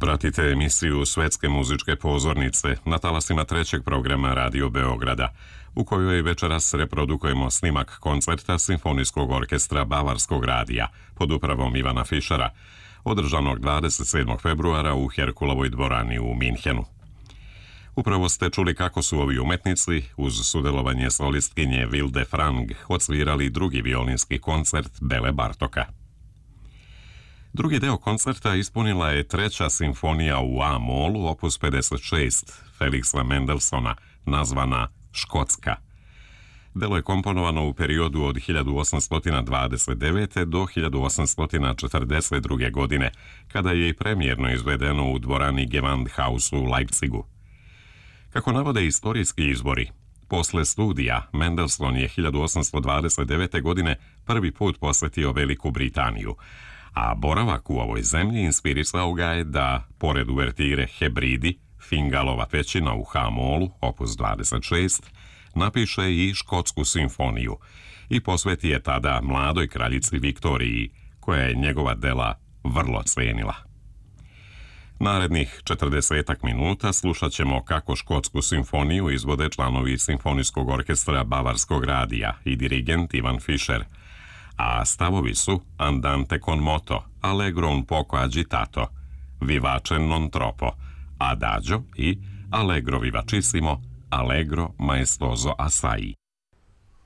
Pratite emisiju Svetske muzičke pozornice na talasima trećeg programa Radio Beograda, u kojoj večeras reprodukujemo snimak koncerta Simfonijskog orkestra Bavarskog radija pod upravom Ivana Fischera, održanog 27. februara u Herkulovoj dvorani u Minhenu. Upravo ste čuli kako su ovi umetnici, uz sudjelovanje solistkinje Vilde Frang, odsvirali drugi violinski koncert Bele Bartoka. Drugi deo koncerta ispunila je treća simfonija u A-molu, opus 56, Felixa Mendelssohna, nazvana Škotska. Delo je komponovano u periodu od 1829. do 1842. godine, kada je i premijerno izvedeno u dvorani Gewandhaus u Leipzigu. Kako navode istorijski izvori, posle studija Mendelssohn je 1829. godine prvi put posjetio Veliku Britaniju, a boravak u ovoj zemlji inspirisao ga je da, pored uvertire Hebridi, Fingalova pećina u H-molu, opus 26, napiše i Škotsku simfoniju i posveti je tada mladoj kraljici Viktoriji, koja je njegova dela vrlo cenila. Narednih 40 minuta slušat ćemo kako Škotsku simfoniju izvode članovi Simfonijskog orkestra Bavarskog radija i dirigent Ivan Fischer, a stavovi su Andante con moto, Allegro un poco agitato, Vivace non troppo, Adagio i Allegro vivacissimo, Allegro maestoso assai.